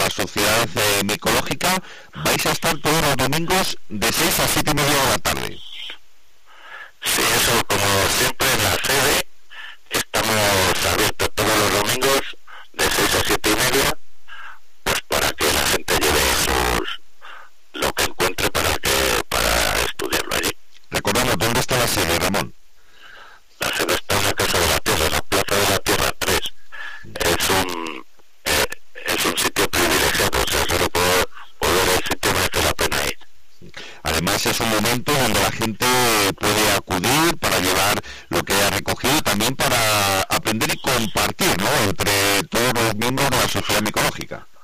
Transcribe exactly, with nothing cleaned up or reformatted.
la Sociedad eh, Micológica. Vais a estar todos los domingos de seis a siete y media de la tarde. Sí, eso, como siempre en la sede, estamos abiertos todos los domingos de seis a siete y media, pues para que la gente lleve sus lo que encuentre para que para estudiarlo allí. Recordamos, ¿dónde está la sede, Ramón? La sede está en la Casa de la Tierra, en la Plaza de la Tierra tres. Es un eh, es un sitio privilegiado, o sea, solo por, por ver el sitio merece la pena ir. Además es un momento donde la gente puede acudir para llevar lo que haya recogido y también para aprender y compartir, ¿no?, entre todos los miembros de la Sociedad Micológica.